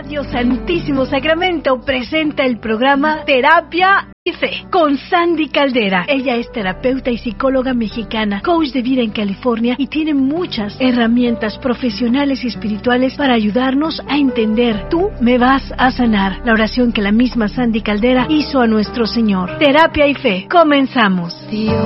Radio Santísimo Sacramento presenta el programa Terapia y Fe con Sandy Caldera. Ella es terapeuta y psicóloga mexicana, coach de vida en California y tiene muchas herramientas profesionales y espirituales para ayudarnos a entender. Tú me vas a sanar. La oración que la misma Sandy Caldera hizo a nuestro Señor. Terapia y Fe. Comenzamos. Dios